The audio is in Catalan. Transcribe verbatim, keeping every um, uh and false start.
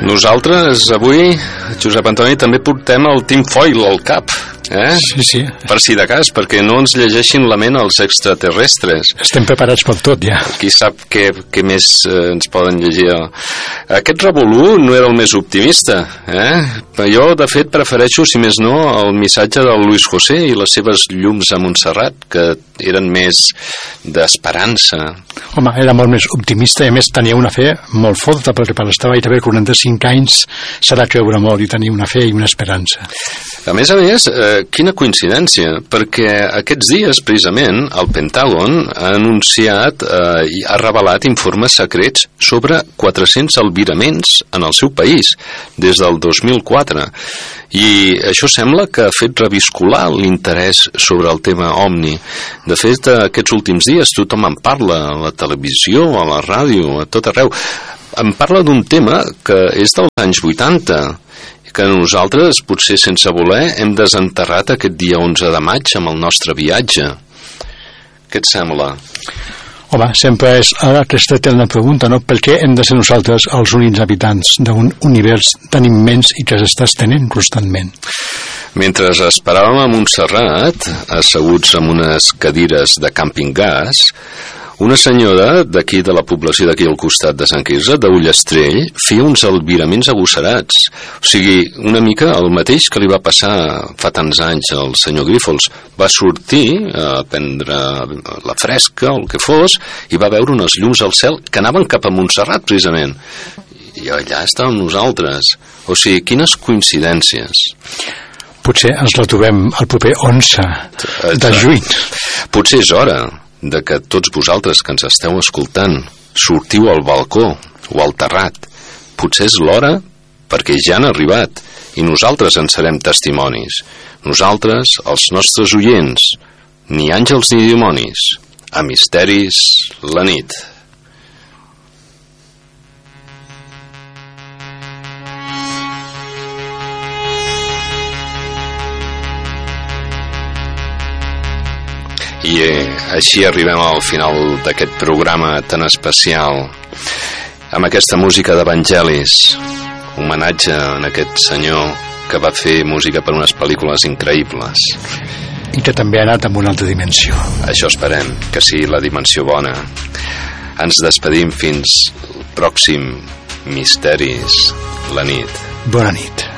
Nosaltres avui, Josep Antoni, també portem el tinfoil al cap, eh? Sí, sí. Per si de cas, perquè no ens llegeixin la ment els extraterrestres. Estem preparats per tot, ja. Qui sap què, què més eh, ens poden llegir. Aquest revolú no era el més optimista, eh? Jo, de fet, prefereixo, si més no, el missatge del Luis José i les seves llums a Montserrat, que eren més d'esperança. Home, era molt més optimista i a més tenia una fe molt forta, perquè per estar gairebé quaranta-cinc anys serà creure molt i tenir una fe i una esperança. A més a més, eh, quina coincidència, perquè aquests dies, precisament, el Pentàgon ha anunciat eh, i ha revelat informes secrets sobre quatre-cents albiraments en el seu país, des del dos mil quatre. I això sembla que ha fet reviscolar l'interès sobre el tema OVNI. De fet, aquests últims dies tothom en parla, a la televisió, a la ràdio, a tot arreu. Em parla d'un tema que és dels anys vuitanta, que nosaltres, potser sense voler, hem desenterrat aquest dia onze de maig amb el nostre viatge. Què et sembla? Home, sempre és aquesta eterna pregunta, no? Per què hem de ser nosaltres els únics habitants d'un univers tan immens i que s'està estenent constantment? Mentre esperàvem a Montserrat, asseguts en unes cadires de càmping gas, una senyora d'aquí de la població d'aquí al costat de Sant Quirze, d'Ullastrell, feia uns albiraments agosarats. O sigui, una mica el mateix que li va passar fa tants anys al senyor Grífols. Va sortir a prendre la fresca o el que fos i va veure unes llums al cel que anaven cap a Montserrat, precisament. I allà estàvem nosaltres. O sigui, quines coincidències. Potser ens la trobem el proper onze de juny. Potser és hora de que tots vosaltres que ens esteu escoltant sortiu al balcó o al terrat. Potser és l'hora perquè ja han arribat i nosaltres en serem testimonis. Nosaltres, els nostres oients, ni àngels ni dimonis. A Misteris la nit. I eh, així arribem al final d'aquest programa tan especial, amb aquesta música d'Evangelis, homenatge a aquest senyor que va fer música per unes pel·lícules increïbles. I que també ha anat en una altra dimensió. Això esperem, que sigui la dimensió bona. Ens despedim fins el pròxim Misteris la nit. Bona nit.